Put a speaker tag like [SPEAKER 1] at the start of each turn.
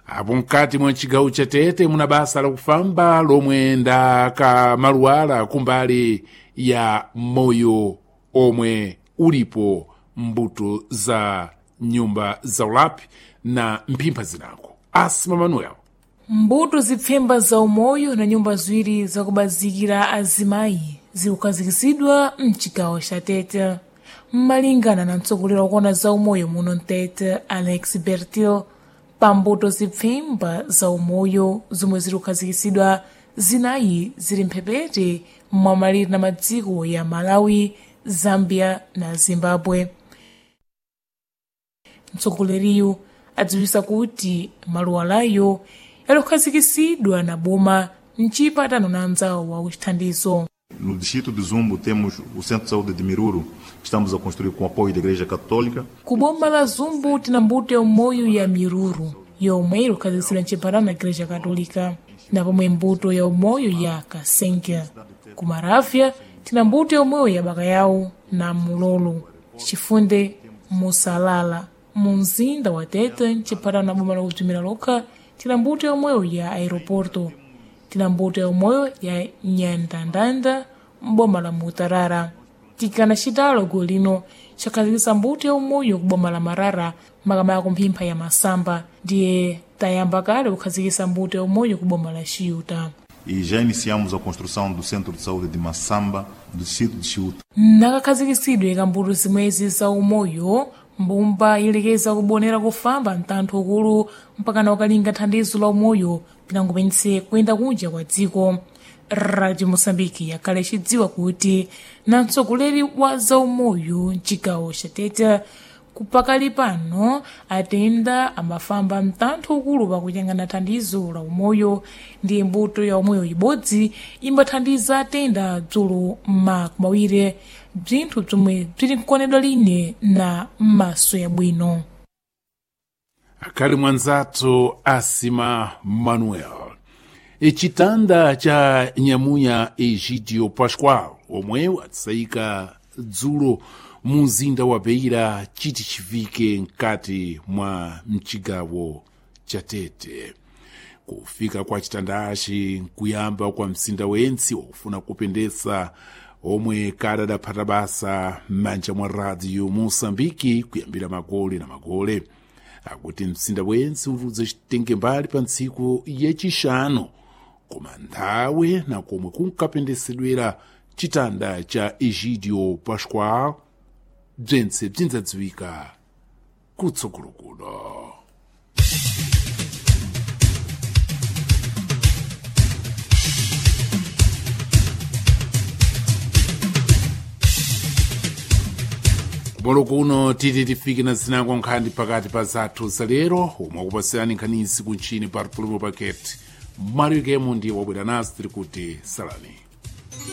[SPEAKER 1] apo mkati mwa chigawo cha Tete muna basa lakufamba lomwe ndakamaluwala kumbali ya moyo omwe ulipo mbuto za nyumba za ulapi na mphimpha zinako. Asma Manuel.
[SPEAKER 2] Mbuto zipfemba za umoyo na nyumba ziwiri zakubazikira azimayi zikukhazikitsidwa mchigawo cha Tete. Malingana na mtsogoleri wakuona za umoyo muno Tete Alex Bertil, pa mbuto zipfemba za umoyo zomwe zikukhazikitsidwa zinayi zili mphepete mwamalire na madziko ya Malawi, Zambia na Zimbabwe. Mtsogoleriyu adziwisa kuti maluwalayo yakukhazikitsidwa na boma mchipatano na anzawo wa uchithandizo.
[SPEAKER 3] No distrito de Zumbo temos o Centro de Saúde de Miruro, que estamos a construir com o apoio da Igreja Católica.
[SPEAKER 2] Ku boma la Zumbo tina mbuto ya umoyo ya Miruro, yomwe ikukhazikitsidwa mchipatano na Igreja Católica, na pomwe mbuto ya umoyo ya Kasenga. Ku Maravya tina mbuto ya umoyo ya Bakayawu na Mulolo, Chifunde, Musalala. Munzinda wa Tete mchipatano na boma la kutumira lokha tina mbuto ya umoyo ya Aeroporto, tina mbuto ya umoyo ya Nyandandanda mboma la Mutarara. Tikana chitalo golino chakhazikitsa mbuto ya umoyo kuboma la Marara makama ya kumphimpha ya Masamba, ndiye tayamba kale kukhazikitsa mbuto ya umoyo kuboma la Chiuta.
[SPEAKER 3] E já iniciamos a construção do Centro de Saúde de Massamba, do distrito de Chiuta.
[SPEAKER 2] Nakakhazikitsidwe ka mbuto zimwezi za umoyo mbumba ilekeza kubonera kufamba mtantho ukulu mpakana ukalinga thandizo la umoyo pinangopense kuyenda kunja kwa dziko. Radio Mosambiki yakale chidziwa kuti na mtsogoleri wa za umoyo mchigawo cha Tete kupakali pano atenda amafamba mtantho ukulu pakuyang'ana thandizo la umoyo, ndiye mbuto ya umoyo ibodzi imbathandiza atenda dzulo makumawire bzinthu bzomwe bzili nkuonedwa line na maso ya bwino.
[SPEAKER 1] Akali mwanzatu Asima Manuel. Chitanda cha nyamuya Egidio Pascoal omwe watsayika dzulo muzinda wa Beira chiti chivike nkati mwa mchigawo cha Tete. Kufika kwa chitandachi kuyamba kwa msinda wensi wakufuna kupendesa omwe kada dapata basa manja mwa Radio Mosambiki kuyambira magole na magole. Akuti msinda wensi uruze chitenge mbali pa ntsiku yechishanu koma nthawe na komwe kunkapendesedwera chitanda cha Egidio Pascoal bzentse bzinzadziwika kutsogolo kuno. Bolo kuno titi tifike na zinango nkhani pakati pa zathu zalero omwe akupasirani nkhanizi kunchini pa Pulimo Paketi. Mario Gemo ndiye wabwera nazo tiri kuti salani.